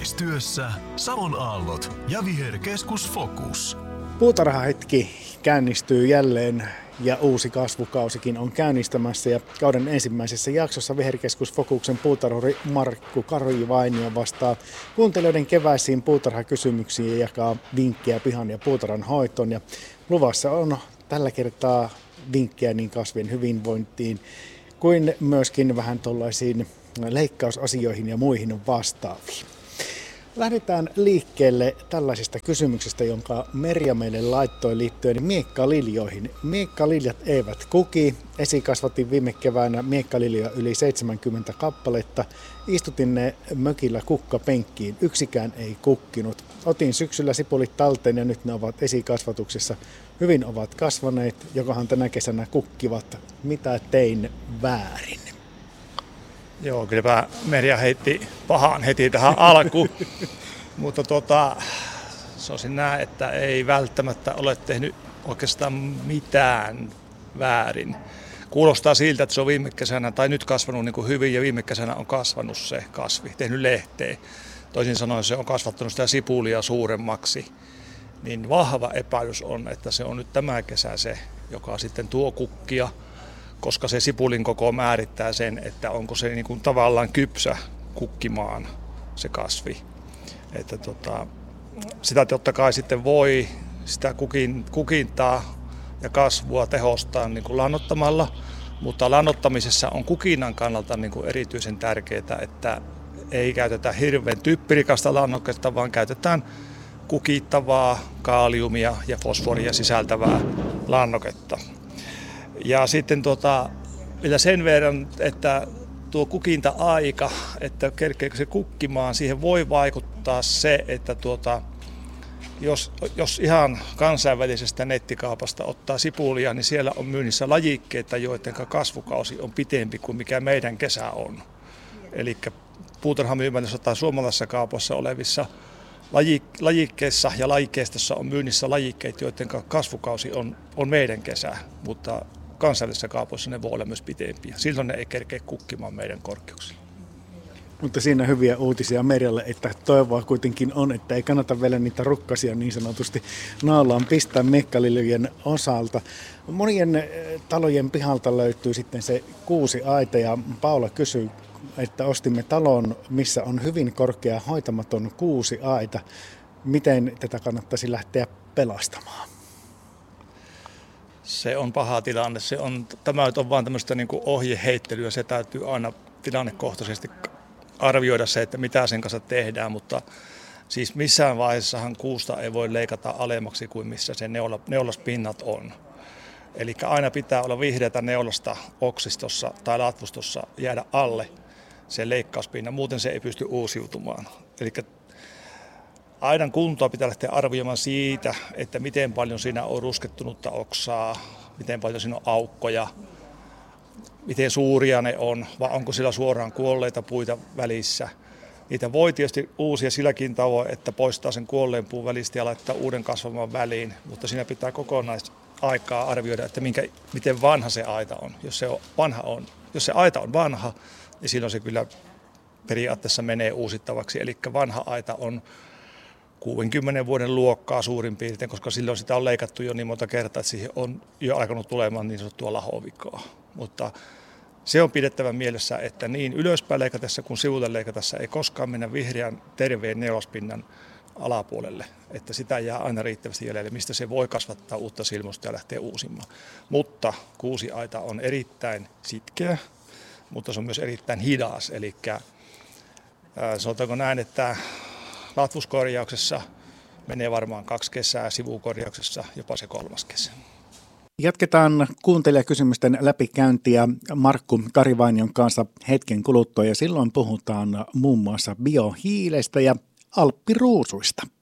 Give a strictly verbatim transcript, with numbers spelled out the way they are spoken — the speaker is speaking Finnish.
Yhteistyössä Savon Aallot ja Viherkeskus Fokus. Puutarhahetki käynnistyy jälleen ja uusi kasvukausikin on käynnistämässä. Ja kauden ensimmäisessä jaksossa Viherkeskus Fokuksen puutarhuri Markku Karivainio vastaa kuuntelijoiden keväisiin puutarhakysymyksiin ja jakaa vinkkejä pihan ja puutarhan hoitoon. Ja luvassa on tällä kertaa vinkkejä niin kasvien hyvinvointiin kuin myöskin vähän tuollaisiin leikkausasioihin ja muihin vastaaviin. Lähdetään liikkeelle tällaisesta kysymyksestä, jonka Merja meille laittoi liittyen miekkaliljoihin. Miekkaliljat eivät kuki. Esikasvatin viime keväänä miekkaliljoja yli seitsemänkymmentä kappaletta. Istutin ne mökillä kukkapenkkiin. Yksikään ei kukkinut. Otin syksyllä sipulit talteen ja nyt ne ovat esikasvatuksessa. Hyvin ovat kasvaneet, jokohan tänä kesänä kukkivat. Mitä tein väärin? Joo, kyllä Merja heitti pahaan heti tähän alkuun, mutta tota, sanoisin näin, että ei välttämättä ole tehnyt oikeastaan mitään väärin. Kuulostaa siltä, että se on viime kesänä tai nyt kasvanut niin kuin hyvin ja viime kesänä on kasvanut se kasvi, tehnyt lehteä. Toisin sanoen se on kasvattanut sitä sipulia suuremmaksi. Niin vahva epäilys on, että se on nyt tämä kesä se, joka sitten tuo kukkia. Koska se sipulin koko määrittää sen, että onko se niin kuin tavallaan kypsä kukkimaan se kasvi. Että tota, sitä totta kai sitten voi sitä kukin, kukintaa ja kasvua tehostaa niin kuin lannottamalla, mutta lannottamisessa on kukinnan kannalta niin kuin erityisen tärkeää, että ei käytetä hirveän typpirikasta lannoketta, vaan käytetään kukittavaa kaaliumia ja fosforia sisältävää lannoketta. Ja sitten tota, vielä sen verran, että tuo kukinta-aika, että kerkeekö se kukkimaan, siihen voi vaikuttaa se, että tuota, jos, jos ihan kansainvälisestä nettikaupasta ottaa sipulia, niin siellä on myynnissä lajikkeita, joiden kasvukausi on pitempi kuin mikä meidän kesä on. Eli puutarhamyymälöissä tai suomalaisessa kaupassa olevissa lajikkeissa ja lajikkeistossa on myynnissä lajikkeita, joiden kasvukausi on, on meidän kesä, mutta kansallisissa kaupoissa ne voi olla myös pitempiä. Silloin ne ei kerkeä kukkimaan meidän korkeuksilla. Mutta siinä hyviä uutisia Merjalle, että toivoa kuitenkin on, että ei kannata vielä niitä rukkasia niin sanotusti naalaan pistää miekkaliljojen osalta. Monien talojen pihalta löytyy sitten se kuusi aita ja Paula kysyy, että ostimme talon, missä on hyvin korkea hoitamaton kuusi aita. Miten tätä kannattaisi lähteä pelastamaan? Se on paha tilanne. Se on, tämä on vain tämmöistä niin kuin ohjeheittelyä. Se täytyy aina tilannekohtaisesti arvioida se, että mitä sen kanssa tehdään, mutta siis missään vaiheessahan kuusta ei voi leikata alemmaksi kuin missä se neula, neulaspinnat on. Eli aina pitää olla vihreätä neulasta oksistossa tai latvustossa jäädä alle sen leikkauspinnan, muuten se ei pysty uusiutumaan. Eli aidan kuntoa pitää lähteä arvioimaan siitä, että miten paljon siinä on ruskettunutta oksaa, miten paljon siinä on aukkoja, miten suuria ne on, vai onko sillä suoraan kuolleita puita välissä. Niitä voi tietysti uusia silläkin tavoin, että poistaa sen kuolleen puun välistä ja laittaa uuden kasvamaan väliin, mutta siinä pitää kokonaisaikaa arvioida, että minkä, miten vanha se aita on. Jos se, on, vanha on. Jos se aita on vanha, niin silloin se kyllä periaatteessa menee uusittavaksi. Eli vanha aita on kuudenkymmenen vuoden luokkaa suurin piirtein, koska silloin sitä on leikattu jo niin monta kertaa, että siihen on jo alkanut tulemaan niin sanottua lahovikaa. Mutta se on pidettävä mielessä, että niin ylöspäin leikatessa kuin sivulle leikatessa ei koskaan mennä vihreän terveen neulaspinnan alapuolelle, että sitä jää aina riittävästi jäljelle, mistä se voi kasvattaa uutta silmusta ja lähteä uusimaan. Mutta kuusiaita on erittäin sitkeä, mutta se on myös erittäin hidas, eli sanotaanko näin, että latvuskorjauksessa menee varmaan kaksi kesää, sivukorjauksessa jopa se kolmas kesä. Jatketaan kuuntelijakysymysten läpikäyntiä Markku Karivainion kanssa hetken kuluttua ja silloin puhutaan muun muassa biohiilestä ja alppiruusuista.